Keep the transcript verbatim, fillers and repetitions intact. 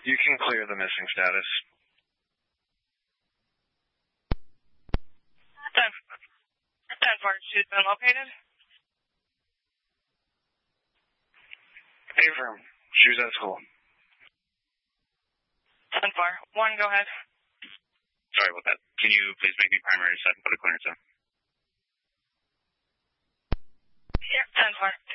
You can clear the missing status. ten. ten four, she's been located. Affirm. She was at school. ten four. one, go ahead. Sorry about that. Can you please make me primary set and put a clearance in? Here, ten four.